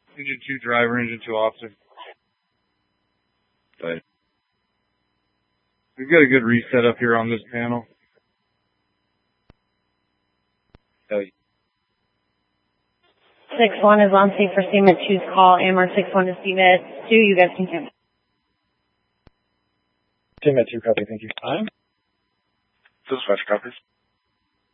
Engine 2 driver, engine 2 officer. But We've got a good reset up here on this panel. oh, 6-1 is on scene for Steamer 2's call. AMR 6-1 to Steamer 2. You guys can hear me. Steamer 2, copy, thank you. Time? Dispatch copies.